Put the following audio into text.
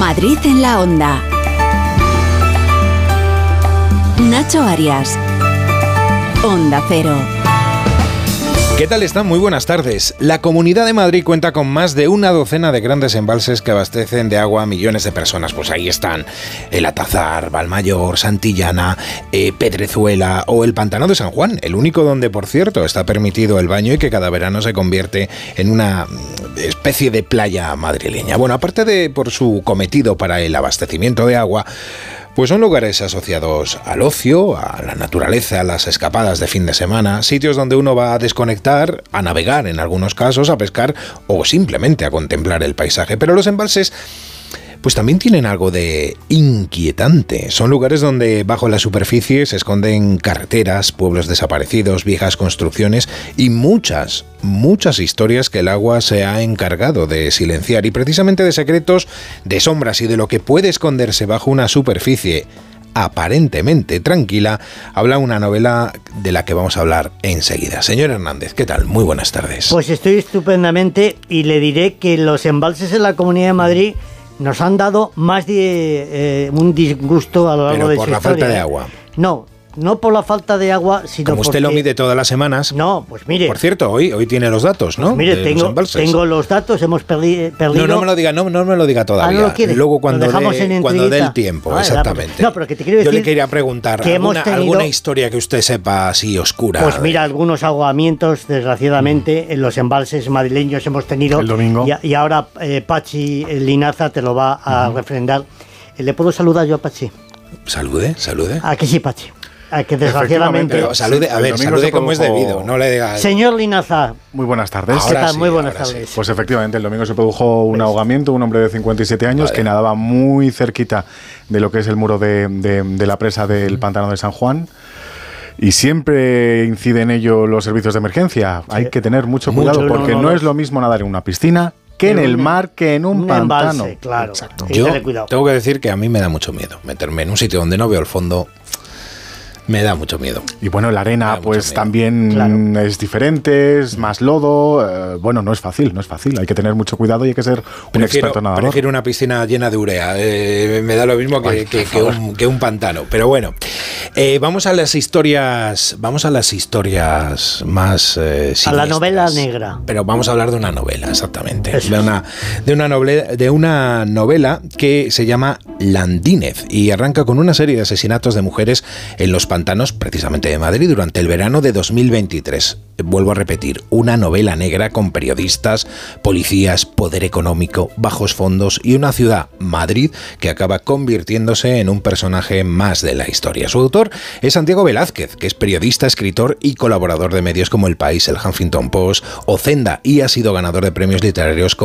Madrid en la Onda. Nacho Arias. Onda Cero. ¿Qué tal están? Muy buenas tardes. La Comunidad de Madrid cuenta con más de una docena de grandes embalses que abastecen de agua a millones de personas. Pues ahí están el Atazar, Valmayor, Santillana, Pedrezuela o el Pantano de San Juan, el único donde, por cierto, está permitido el baño y que cada verano se convierte en una especie de playa madrileña. Bueno, aparte de por su cometido para el abastecimiento de agua, pues son lugares asociados al ocio, a la naturaleza, a las escapadas de fin de semana, sitios donde uno va a desconectar, a navegar en algunos casos, a pescar o simplemente a contemplar el paisaje. Pero los embalses pues también tienen algo de inquietante. Son lugares donde bajo la superficie se esconden carreteras, pueblos desaparecidos, viejas construcciones y muchas historias que el agua se ha encargado de silenciar. Y precisamente de secretos, de sombras y de lo que puede esconderse bajo una superficie aparentemente tranquila, habla una novela de la que vamos a hablar enseguida. Señor Hernández, ¿qué tal? Muy buenas tardes. Pues estoy estupendamente y le diré que los embalses en la Comunidad de Madrid nos han dado más de un disgusto a lo largo de su historia. ¿Pero por la falta de agua? No por la falta de agua, sino como usted lo mide todas las semanas. No, pues mire. Por cierto, hoy tiene los datos, ¿no? Pues mire, tengo los datos, hemos perdido. No me lo diga todavía. ¿No lo quiere? Luego cuando dé el tiempo, exactamente. No, pero que te quiero decir. Yo le quería preguntar alguna historia que usted sepa así oscura. Pues mira, algunos ahogamientos, desgraciadamente, en los embalses madrileños hemos tenido. El domingo. Y ahora Pachi Linaza te lo va a refrendar. ¿Le puedo saludar yo a Pachi? Salude. ¿A que sí, Pachi? Que desgraciadamente. Pero salude como es debido, no le diga. Señor Linaza. Muy buenas tardes. ¿Qué tal? Muy buenas tardes. Pues efectivamente, el domingo se produjo un ahogamiento, un hombre de 57 años que nadaba muy cerquita de lo que es el muro de la presa del Pantano de San Juan. Y siempre inciden en ello los servicios de emergencia. Sí. Hay que tener mucho cuidado porque no es lo mismo nadar en una piscina que en el mar, que en un pantano. Embalse, claro. Exacto. Yo tengo que decir que a mí me da mucho miedo meterme en un sitio donde no veo el fondo. Me da mucho miedo. Y bueno, la arena pues también es diferente, es más lodo. Bueno, no es fácil. Hay que tener mucho cuidado y hay que ser un experto nadador. Prefiero una piscina llena de urea. Me da lo mismo que un pantano. Pero bueno, vamos a las historias más siniestras. A la novela negra. Pero vamos a hablar de una novela, exactamente. De una novela que se llama Landínez y arranca con una serie de asesinatos de mujeres en los pantanos, precisamente de Madrid, durante el verano de 2023. Vuelvo a repetir, una novela negra con periodistas, policías, poder económico, bajos fondos y una ciudad, Madrid, que acaba convirtiéndose en un personaje más de la historia. Su autor es Santiago Velázquez, que es periodista, escritor y colaborador de medios como El País, el Huffington Post o Zenda, y ha sido ganador de premios literarios como